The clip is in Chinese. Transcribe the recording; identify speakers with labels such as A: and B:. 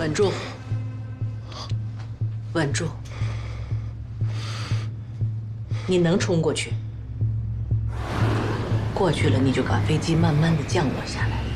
A: 稳住，稳住！你能冲过去？过去了，你就把飞机慢慢的降落下来。